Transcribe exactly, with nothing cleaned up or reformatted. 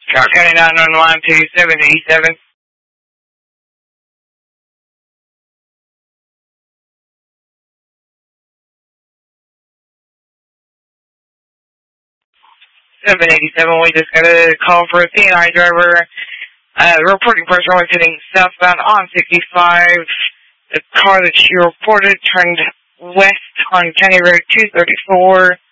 Clark County nine one one to seven eighty-seven. seven eighty-seven, we just got a call for a C N I driver. Uh, reporting person was heading southbound on sixty-five. The car that she reported turned west on County Road two thirty-four.